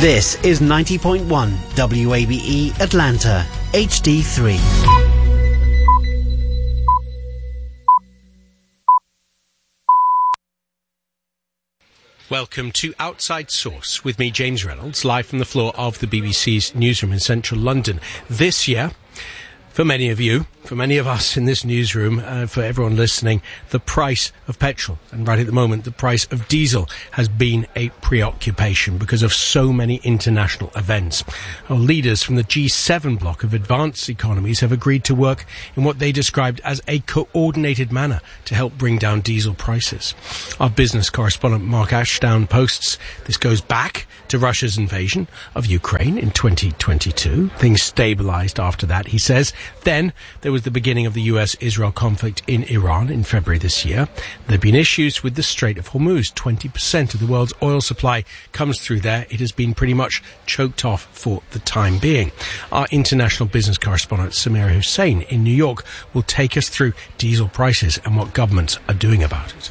This is 90.1 WABE Atlanta, HD3. Welcome to Outside Source with me, James Reynolds, live from the floor of the BBC's newsroom in central London. This year, for many of you, for many of us in this newsroom, for everyone listening, the price of petrol, and right at the moment, the price of diesel has been a preoccupation because of so many international events. Our leaders from the G7 bloc of advanced economies have agreed to work in what they described as a coordinated manner to help bring down diesel prices. Our business correspondent Mark Ashdown posts this goes back to Russia's invasion of Ukraine in 2022. Things stabilised after that, he says. Then there was the beginning of the US-Israel conflict in Iran in February this year. There have been issues with the Strait of Hormuz. 20% of the world's oil supply comes through there. It has been pretty much choked off for the time being. Our international business correspondent Samira Hussein in New York will take us through diesel prices and what governments are doing about it.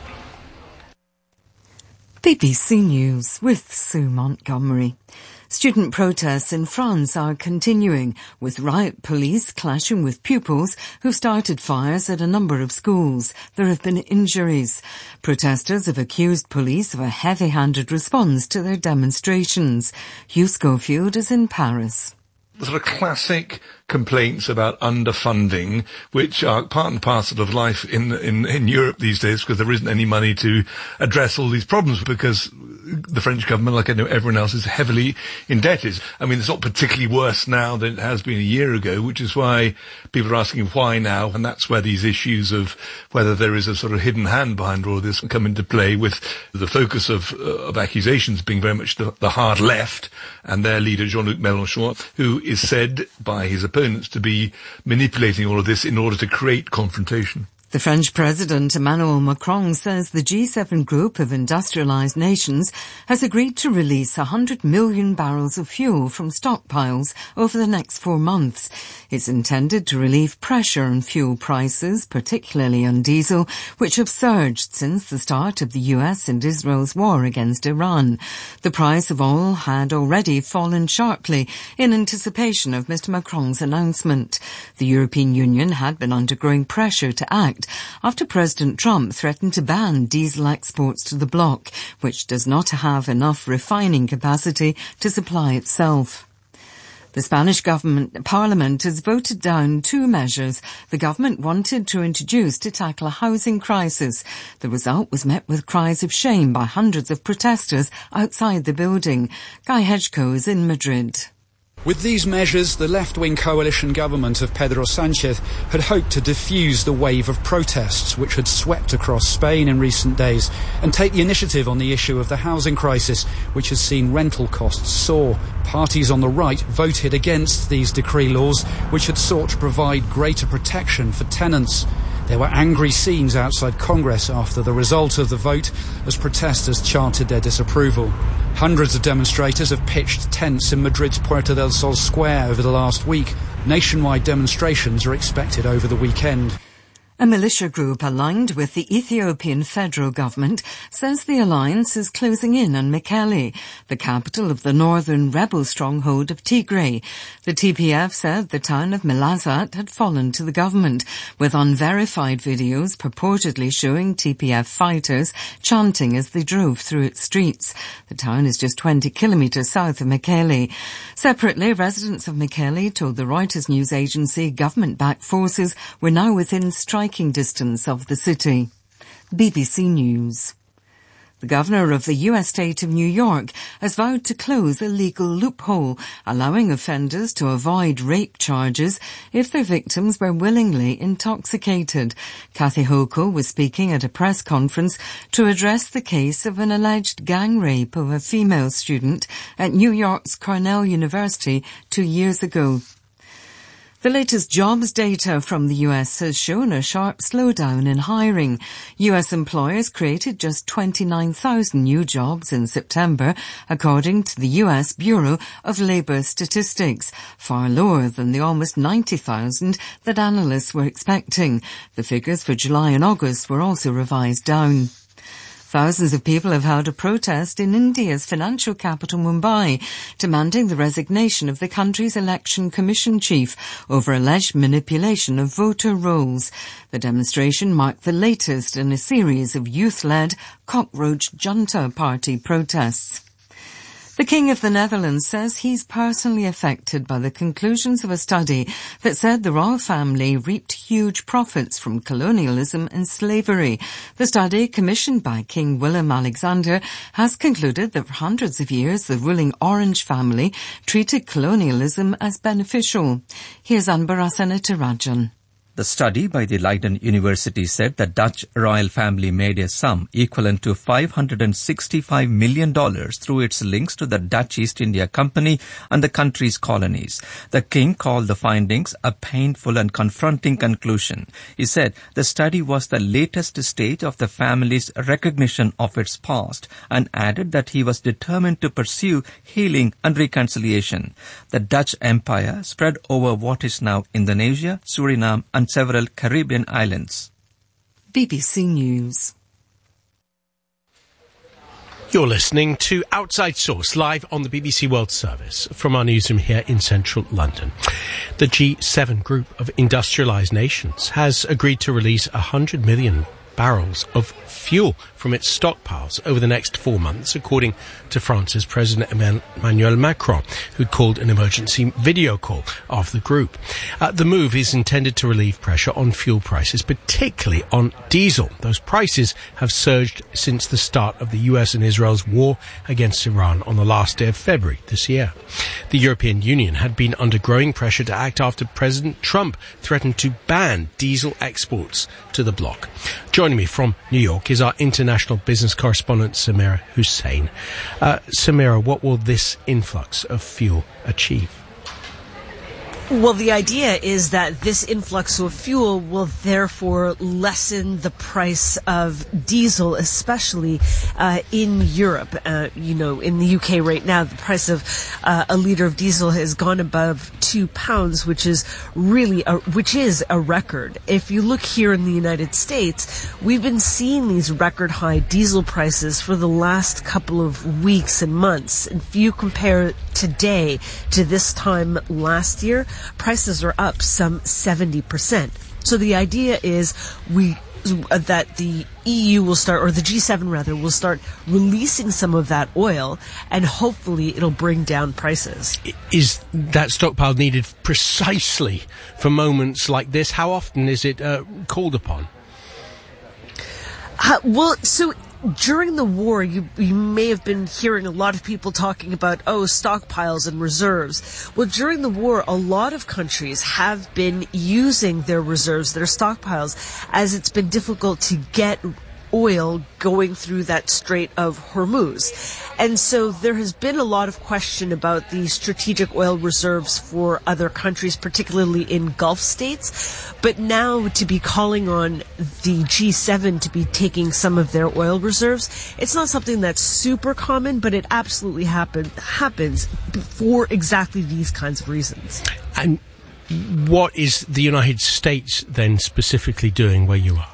BBC News with Sue Montgomery. Student protests in France are continuing, with riot police clashing with pupils who've started fires at a number of schools. There have been injuries. Protesters have accused police of a heavy-handed response to their demonstrations. Hugh Schofield is in Paris. The sort of classic complaints about underfunding, which are part and parcel of life in Europe these days, because there isn't any money to address all these problems, because the French government, like I know everyone else, is heavily indebted. I mean, it's not particularly worse now than it has been a year ago, which is why people are asking why now, and that's where these issues of whether there is a sort of hidden hand behind all this come into play, with the focus of accusations being very much the hard left and their leader Jean-Luc Mélenchon, who is said by his opponents to be manipulating all of this in order to create confrontation. The French President Emmanuel Macron says the G7 group of industrialised nations has agreed to release 100 million barrels of fuel from stockpiles over the next 4 months. It's intended to relieve pressure on fuel prices, particularly on diesel, which have surged since the start of the US and Israel's war against Iran. The price of oil had already fallen sharply in anticipation of Mr Macron's announcement. The European Union had been under growing pressure to act after President Trump threatened to ban diesel exports to the bloc, which does not have enough refining capacity to supply itself. The Spanish Parliament has voted down 2 measures the government wanted to introduce to tackle a housing crisis. The result was met with cries of shame by hundreds of protesters outside the building. Guy Hedgecoe is in Madrid. With these measures, the left-wing coalition government of Pedro Sánchez had hoped to diffuse the wave of protests which had swept across Spain in recent days and take the initiative on the issue of the housing crisis, which has seen rental costs soar. Parties on the right voted against these decree laws, which had sought to provide greater protection for tenants. There were angry scenes outside Congress after the result of the vote as protesters chanted their disapproval. Hundreds of demonstrators have pitched tents in Madrid's Puerta del Sol square over the last week. Nationwide demonstrations are expected over the weekend. A militia group aligned with the Ethiopian federal government says the alliance is closing in on Mekelle, the capital of the northern rebel stronghold of Tigray. The TPF said the town of Melazat had fallen to the government, with unverified videos purportedly showing TPF fighters chanting as they drove through its streets. The town is just 20 kilometres south of Mekelle. Separately, residents of Mekelle told the Reuters news agency government-backed forces were now within striking distance of the city. BBC News. The governor of the US state of New York has vowed to close a legal loophole, allowing offenders to avoid rape charges if their victims were willingly intoxicated. Kathy Hochul was speaking at a press conference to address the case of an alleged gang rape of a female student at New York's Cornell University 2 years ago. The latest jobs data from the US has shown a sharp slowdown in hiring. US employers created just 29,000 new jobs in September, according to the US Bureau of Labor Statistics, far lower than the almost 90,000 that analysts were expecting. The figures for July and August were also revised down. Thousands of people have held a protest in India's financial capital Mumbai, demanding the resignation of the country's election commission chief over alleged manipulation of voter rolls. The demonstration marked the latest in a series of youth-led Cockroach Junta Party protests. The King of the Netherlands says he's personally affected by the conclusions of a study that said the royal family reaped huge profits from colonialism and slavery. The study, commissioned by King Willem-Alexander, has concluded that for hundreds of years the ruling Orange family treated colonialism as beneficial. Here's Anbarasana Tarajan. The study by the Leiden University said the Dutch royal family made a sum equivalent to $565 million through its links to the Dutch East India Company and the country's colonies. The king called the findings a painful and confronting conclusion. He said the study was the latest stage of the family's recognition of its past and added that he was determined to pursue healing and reconciliation. The Dutch Empire spread over what is now Indonesia, Suriname and several Caribbean islands. BBC News. You're listening to Outside Source, live on the BBC World Service from our newsroom here in central London. The G7 group of industrialised nations has agreed to release 100 million barrels of fuel from its stockpiles over the next 4 months, according to France's President Emmanuel Macron, who called an emergency video call of the group. The move is intended to relieve pressure on fuel prices, particularly on diesel. Those prices have surged since the start of the US and Israel's war against Iran on the last day of February this year. The European Union had been under growing pressure to act after President Trump threatened to ban diesel exports to the bloc. Joining me from New York is our international business correspondent, Samira Hussein. Samira, what will this influx of fuel achieve? Well, the idea is that this influx of fuel will therefore lessen the price of diesel, especially in Europe. In the UK right now, the price of a litre of diesel has gone above £2, which is a record. If you look here in the United States, we've been seeing these record high diesel prices for the last couple of weeks and months. If you compare today to this time last year, prices are up some 70%. So the idea is that the EU will start, or the G7 rather, will start releasing some of that oil, and hopefully it'll bring down prices. Is that stockpile needed precisely for moments like this? How often is it called upon? During the war, you may have been hearing a lot of people talking about, stockpiles and reserves. Well, during the war, a lot of countries have been using their reserves, their stockpiles, as it's been difficult to get oil going through that Strait of Hormuz. And so there has been a lot of question about the strategic oil reserves for other countries, particularly in Gulf states. But now to be calling on the G7 to be taking some of their oil reserves, it's not something that's super common, but it absolutely happens for exactly these kinds of reasons. And what is the United States then specifically doing where you are?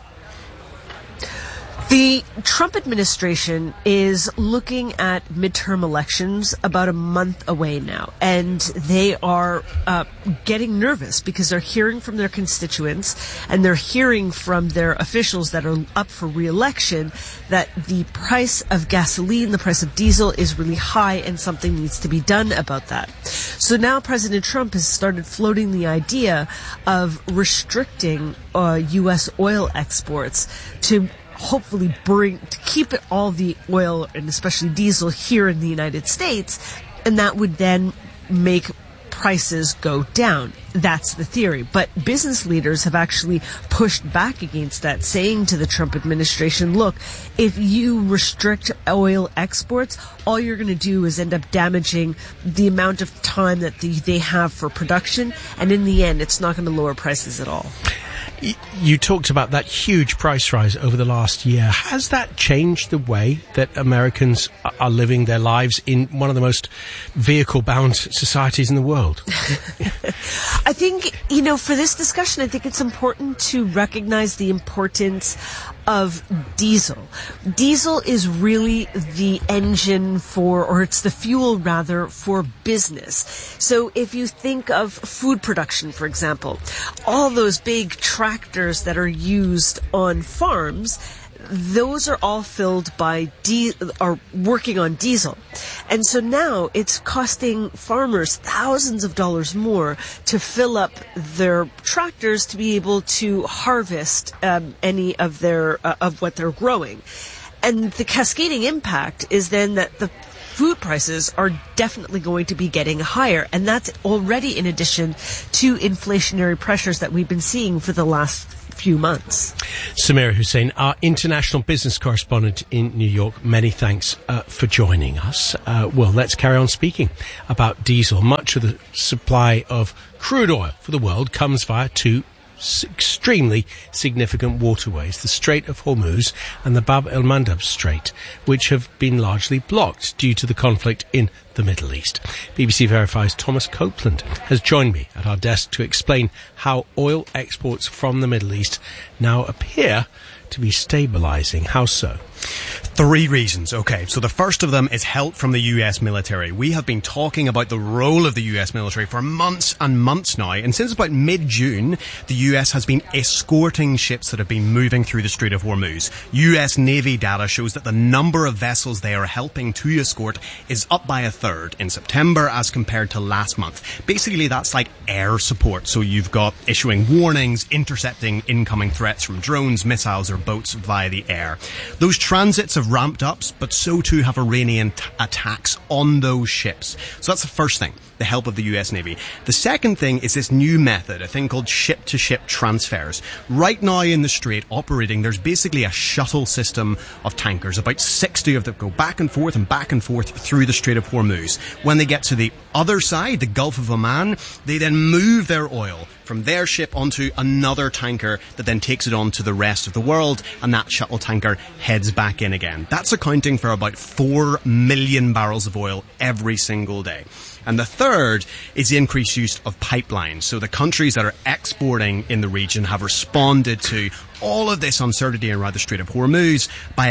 The Trump administration is looking at midterm elections about a month away now, and they are getting nervous because they're hearing from their constituents and they're hearing from their officials that are up for re-election that the price of gasoline, the price of diesel is really high and something needs to be done about that. So now President Trump has started floating the idea of restricting U.S. oil exports to hopefully keep all the oil and especially diesel here in the United States, and that would then make prices go down. That's the theory. But business leaders have actually pushed back against that, saying to the Trump administration, look, if you restrict oil exports, all you're going to do is end up damaging the amount of time that they have for production, and in the end, it's not going to lower prices at all. You talked about that huge price rise over the last year. Has that changed the way that Americans are living their lives in one of the most vehicle-bound societies in the world? I think, for this discussion, I think it's important to recognize the importance of diesel. Diesel is really the engine for, or it's the fuel rather, for business. So if you think of food production, for example, all those big tractors that are used on farms, those are all filled by are working on diesel. And so now it's costing farmers thousands of dollars more to fill up their tractors to be able to harvest any of their of what they're growing. And the cascading impact is then that the food prices are definitely going to be getting higher, and that's already in addition to inflationary pressures that we've been seeing for the last few months. Samira Hussein, our international business correspondent in New York, many thanks for joining us. Well, let's carry on speaking about diesel. Much of the supply of crude oil for the world comes via two extremely significant waterways, the Strait of Hormuz and the Bab el-Mandeb Strait, which have been largely blocked due to the conflict in the Middle East. BBC Verify's Thomas Copeland has joined me at our desk to explain how oil exports from the Middle East now appear to be stabilising. How so? 3 reasons. Okay, so the first of them is help from the US military. We have been talking about the role of the US military for months and months now, and since about mid-June, the US has been escorting ships that have been moving through the Strait of Hormuz. US Navy data shows that the number of vessels they are helping to escort is up by 1/3 in September as compared to last month. Basically, that's like air support. So you've got issuing warnings, intercepting incoming threats from drones, missiles, or boats via the air. Those transits have ramped up, but so too have Iranian attacks on those ships. So that's the first thing, the help of the US Navy. The second thing is this new method, a thing called ship-to-ship transfers. Right now in the Strait operating, there's basically a shuttle system of tankers. About 60 of them go back and forth through the Strait of Hormuz. When they get to the other side, the Gulf of Oman, they then move their oil from their ship onto another tanker that then takes it on to the rest of the world, and that shuttle tanker heads back in again. That's accounting for about 4 million barrels of oil every single day. And the third is the increased use of pipelines. So the countries that are exporting in the region have responded to all of this uncertainty around the Strait of Hormuz by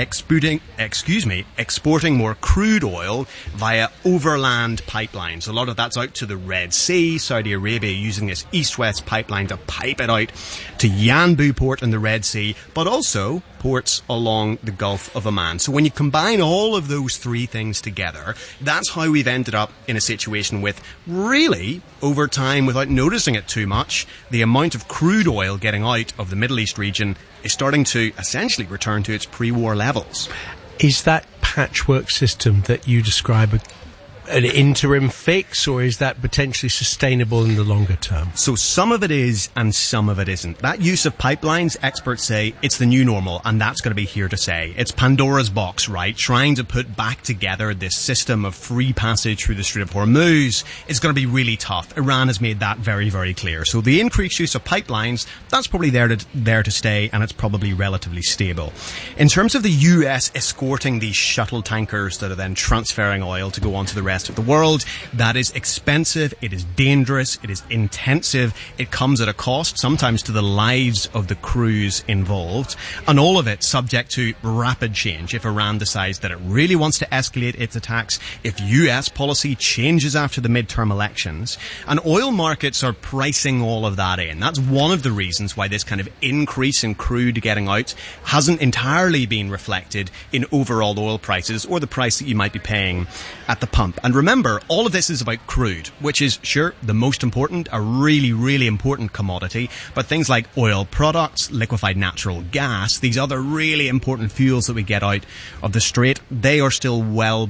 exporting more crude oil via overland pipelines. A lot of that's out to the Red Sea. Saudi Arabia using this east-west pipeline to pipe it out to Yanbu port in the Red Sea, but also ports along the Gulf of Oman. So when you combine all of those 3 things together, that's how we've ended up in a situation with, really, over time, without noticing it too much, the amount of crude oil getting out of the Middle East region is starting to essentially return to its pre-war levels. Is that patchwork system that you describe an interim fix, or is that potentially sustainable in the longer term? So some of it is and some of it isn't. That use of pipelines, experts say it's the new normal, and that's going to be here to stay. It's Pandora's box, right? Trying to put back together this system of free passage through the Strait of Hormuz is going to be really tough. Iran has made that very, very clear. So the increased use of pipelines, that's probably there to stay, and it's probably relatively stable. In terms of the US escorting these shuttle tankers that are then transferring oil to go on to the rest of the world, that is expensive, it is dangerous, it is intensive, it comes at a cost, sometimes to the lives of the crews involved, and all of it subject to rapid change. If Iran decides that it really wants to escalate its attacks, if US policy changes after the midterm elections, and oil markets are pricing all of that in. That's one of the reasons why this kind of increase in crude getting out hasn't entirely been reflected in overall oil prices or the price that you might be paying at the pump. And remember, all of this is about crude, which is, sure, the most important, a really, really important commodity. But things like oil products, liquefied natural gas, these other really important fuels that we get out of the Strait, they are still well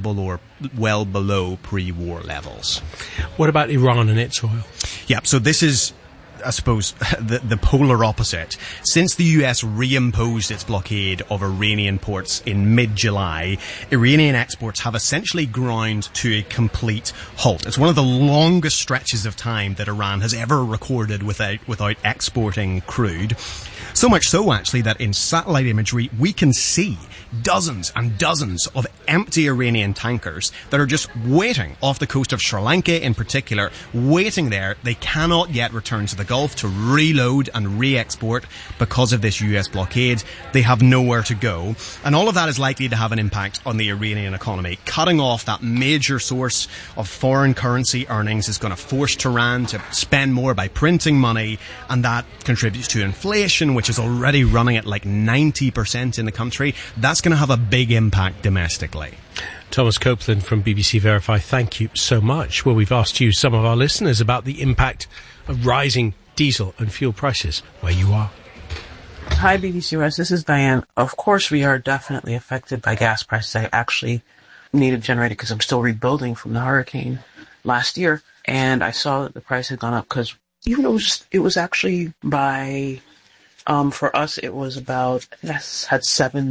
below pre-war levels. What about Iran and its oil? Yeah, so this is, I suppose, the polar opposite. Since the US reimposed its blockade of Iranian ports in mid-July, Iranian exports have essentially ground to a complete halt. It's one of the longest stretches of time that Iran has ever recorded without exporting crude. So much so, actually, that in satellite imagery, we can see dozens and dozens of empty Iranian tankers that are just waiting off the coast of Sri Lanka in particular, waiting there. They cannot yet return to the Gulf to reload and re-export because of this US blockade. They have nowhere to go. And all of that is likely to have an impact on the Iranian economy. Cutting off that major source of foreign currency earnings is going to force Tehran to spend more by printing money, and that contributes to inflation, which is already running at like 90% in the country. That's going to have a big impact domestically. Thomas Copeland from BBC Verify, thank you so much. Well, we've asked you, some of our listeners, about the impact of rising diesel and fuel prices where you are. Hi, BBC West. This is Diane. Of course, we are definitely affected by gas prices. I actually need a generator because I'm still rebuilding from the hurricane last year, and I saw that the price had gone up because even though it was actually by, for us, it was about, I had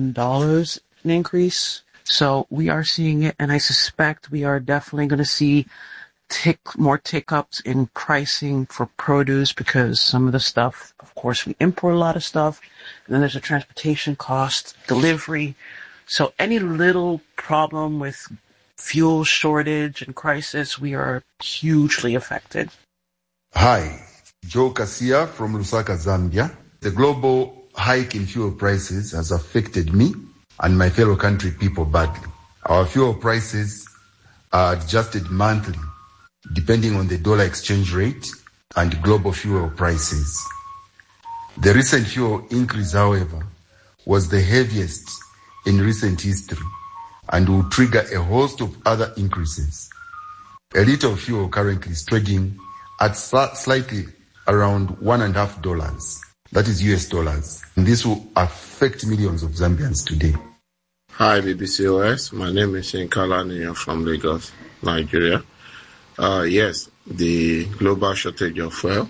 $7 an increase. So we are seeing it, and I suspect we are definitely going to see more tick-ups in pricing for produce because some of the stuff, of course, we import a lot of stuff, and then there's a transportation cost, delivery. So any little problem with fuel shortage and crisis, we are hugely affected. Hi, Joe Kasia from Lusaka, Zambia. The global hike in fuel prices has affected me and my fellow country people badly. Our fuel prices are adjusted monthly, depending on the dollar exchange rate and global fuel prices. The recent fuel increase, however, was the heaviest in recent history and will trigger a host of other increases. A liter of fuel currently is trading at slightly around $1.50. That is US dollars. And this will affect millions of Zambians today. Hi, BBC OS. My name is Shinkalani from Lagos, Nigeria. Yes, the global shortage of fuel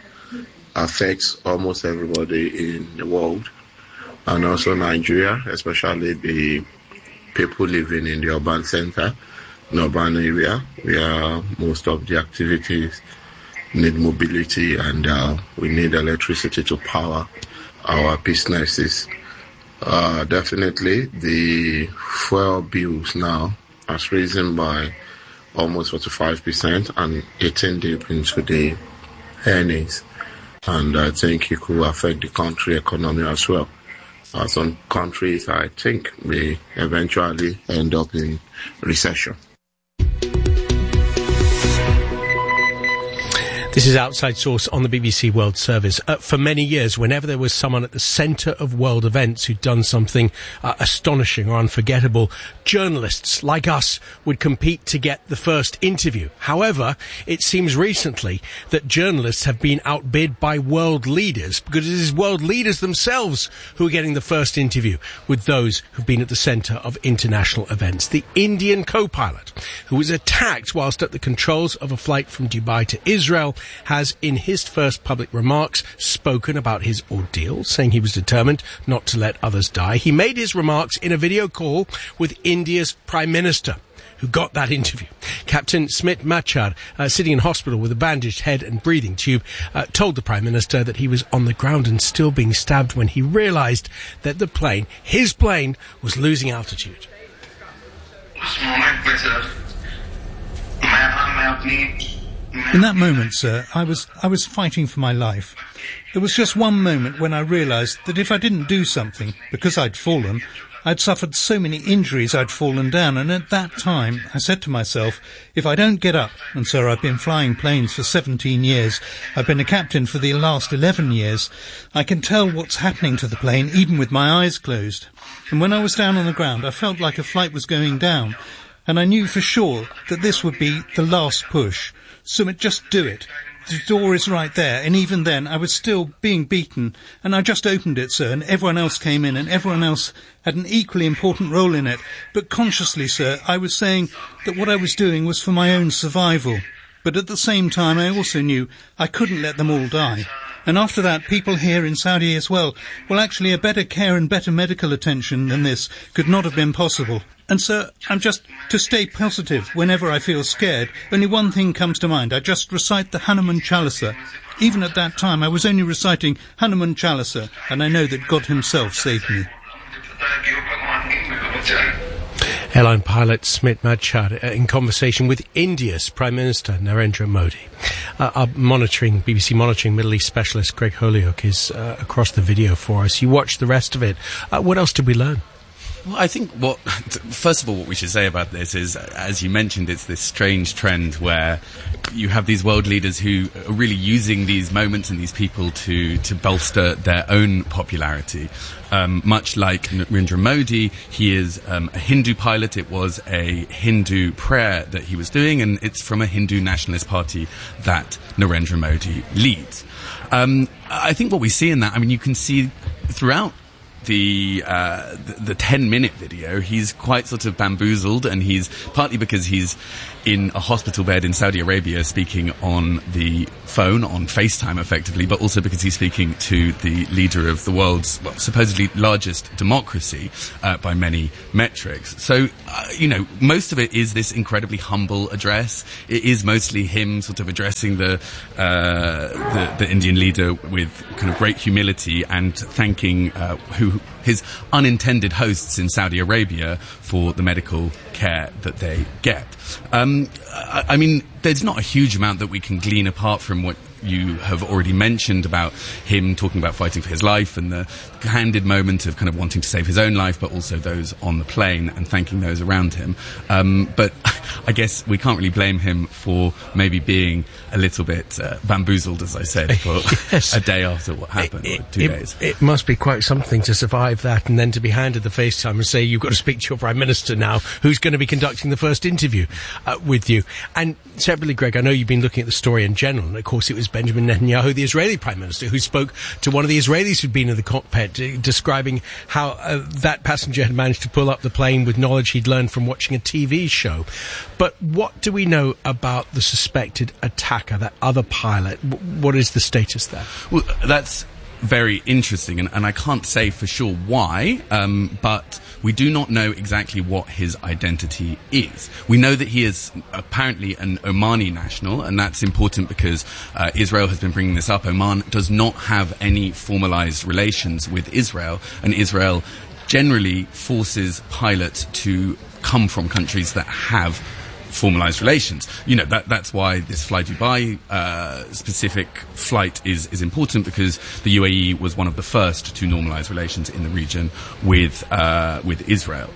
affects almost everybody in the world, and also Nigeria, especially the people living in the urban center, in urban area, where most of the activities need mobility and we need electricity to power our businesses. Definitely, the fuel bills now has risen by almost 45% and eating deep into the earnings. And I think it could affect the country economy as well. Some countries, I think, may eventually end up in recession. This is Outside Source on the BBC World Service. For many years, whenever there was someone at the centre of world events who'd done something astonishing or unforgettable, journalists like us would compete to get the first interview. However, it seems recently that journalists have been outbid by world leaders because it is world leaders themselves who are getting the first interview with those who've been at the centre of international events. The Indian co-pilot, who was attacked whilst at the controls of a flight from Dubai to Israel, has, in his first public remarks, spoken about his ordeal, saying he was determined not to let others die. He made his remarks in a video call with India's Prime Minister, who got that interview. Captain Smit Machar, sitting in hospital with a bandaged head and breathing tube, told the Prime Minister that he was on the ground and still being stabbed when he realised that the plane, his plane, was losing altitude. In that moment, sir, I was fighting for my life. There was just one moment when I realised that if I didn't do something, because I'd fallen, I'd suffered so many injuries I'd fallen down, and at that time I said to myself, if I don't get up, and sir, I've been flying planes for 17 years, I've been a captain for the last 11 years, I can tell what's happening to the plane even with my eyes closed. And when I was down on the ground, I felt like a flight was going down, and I knew for sure that this would be the last push. Sumit, just do it. The door is right there, and even then I was still being beaten, and I just opened it, sir, and everyone else came in, and everyone else had an equally important role in it. But consciously, sir, I was saying that what I was doing was for my own survival. But at the same time, I also knew I couldn't let them all die. And after that, people here in Saudi as well, actually a better care and better medical attention than this could not have been possible. And sir, I'm just to stay positive whenever I feel scared. Only one thing comes to mind. I just recite the Hanuman Chalisa. Even at that time, I was only reciting Hanuman Chalisa, and I know that God himself saved me. Airline pilot Smit Madchad in conversation with India's Prime Minister Narendra Modi. Our BBC monitoring Middle East specialist Greg Holyoke is across the video for us. You watched the rest of it. What else did we learn? Well, I think first of all, what we should say about this is, as you mentioned, it's this strange trend where you have these world leaders who are really using these moments and these people to bolster their own popularity. Much like Narendra Modi, he is a Hindu pilot. It was a Hindu prayer that he was doing, and it's from a Hindu nationalist party that Narendra Modi leads. I think what we see in that, I mean, you can see throughout the 10-minute video, he's quite sort of bamboozled, and he's partly because he's in a hospital bed in Saudi Arabia speaking on the phone, on FaceTime effectively, but also because he's speaking to the leader of the world's, supposedly largest democracy by many metrics. So, most of it is this incredibly humble address. It is mostly him sort of addressing the Indian leader with kind of great humility and thanking his unintended hosts in Saudi Arabia for the medical care that they get. I mean, there's not a huge amount that we can glean apart from what you have already mentioned about him talking about fighting for his life and the candid moment of kind of wanting to save his own life, but also those on the plane and thanking those around him. But I guess we can't really blame him for maybe being a little bit bamboozled, as I said, for yes. A day after what happened, or 2 days. It must be quite something to survive that and then to be handed the FaceTime and say, you've got to speak to your Prime Minister now, who's going to be conducting the first interview with you. And separately, Greg, I know you've been looking at the story in general, and of course it was Benjamin Netanyahu, the Israeli Prime Minister, who spoke to one of the Israelis who'd been in the cockpit, describing how that passenger had managed to pull up the plane with knowledge he'd learned from watching a TV show. But what do we know about the suspected attacker, that other pilot? What is the status there? Well, that's very interesting, and I can't say for sure why, but we do not know exactly what his identity is. We know that he is apparently an Omani national, and that's important because Israel has been bringing this up. Oman does not have any formalized relations with Israel, and Israel generally forces pilots to come from countries that have formalized relations. That's why this Fly Dubai specific flight is important, because the UAE was one of the first to normalize relations in the region with Israel.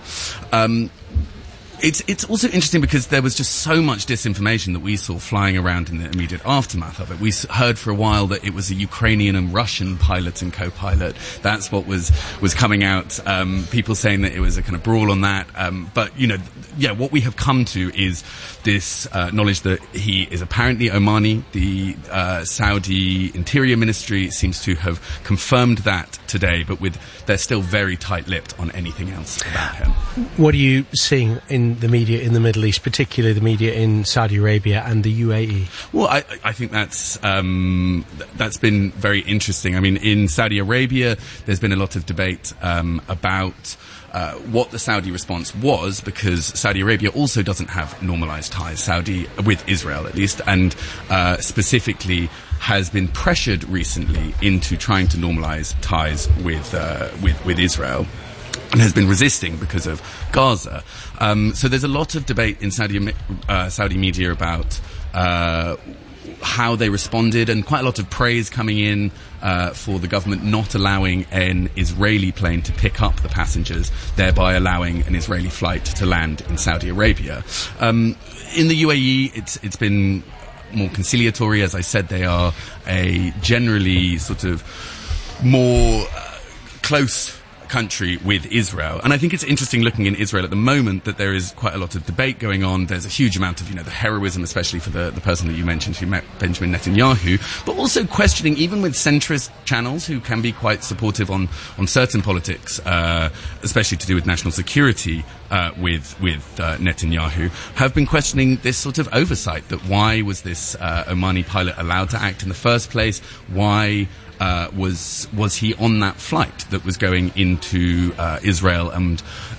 It's also interesting because there was just so much disinformation that we saw flying around in the immediate aftermath of it. We heard for a while that it was a Ukrainian and Russian pilot and co-pilot. That's what was coming out. People saying that it was a kind of brawl on that. But what we have come to is this knowledge that he is apparently Omani. The Saudi Interior Ministry seems to have confirmed that today, but they're still very tight-lipped on anything else about him. What are you seeing in the media in the Middle East, particularly the media in Saudi Arabia and the UAE? Well, I think that's been very interesting. I mean, in Saudi Arabia, there's been a lot of debate about what the Saudi response was, because Saudi Arabia also doesn't have normalized ties, with Israel at least, and specifically has been pressured recently into trying to normalize ties with Israel, and has been resisting because of Gaza. So there's a lot of debate in Saudi media about how they responded, and quite a lot of praise coming in for the government not allowing an Israeli plane to pick up the passengers, thereby allowing an Israeli flight to land in Saudi Arabia. In the UAE, it's been more conciliatory. As I said, they are a generally sort of more close country with Israel. And I think it's interesting looking in Israel at the moment that there is quite a lot of debate going on. There's a huge amount of, the heroism, especially for the person that you mentioned who met Benjamin Netanyahu, but also questioning, even with centrist channels who can be quite supportive on certain politics, especially to do with national security, with Netanyahu, have been questioning this sort of oversight, that why was this Omani pilot allowed to act in the first place? Why was he on that flight that was going into Israel, and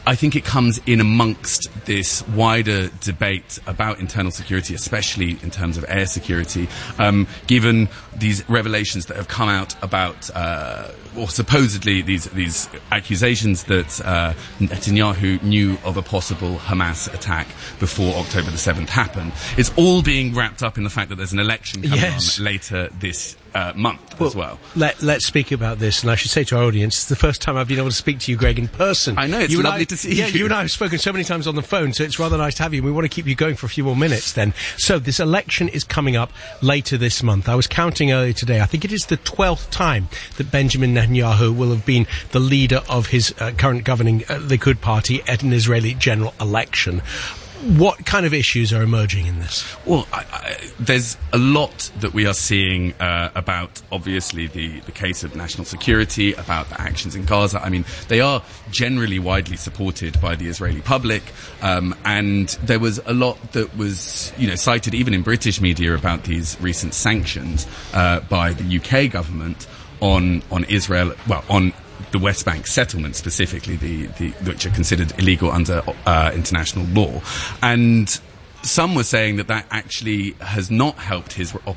I think it comes in amongst this wider debate about internal security, especially in terms of air security, given these revelations that have come out about, or supposedly these accusations that Netanyahu knew of a possible Hamas attack before October the 7th happened. It's all being wrapped up in the fact that there's an election coming on later this month as well. Let's speak about this, and I should say to our audience, it's the first time I've been able to speak to you, Greg, in person. I know, it's lovely to see you. Yeah, you and I have spoken so many times on the phone, so it's rather nice to have you. We want to keep you going for a few more minutes then. So this election is coming up later this month. I was counting earlier today. I think it is the 12th time that Benjamin Netanyahu will have been the leader of his current governing Likud party at an Israeli general election. What kind of issues are emerging in this? Well, there's a lot that we are seeing about, obviously, the case of national security, about the actions in Gaza. I mean, they are generally widely supported by the Israeli public, and there was a lot that was, cited even in British media about these recent sanctions by the UK government on Israel, on the West Bank settlements specifically, which are considered illegal under international law. And some were saying that actually has not helped his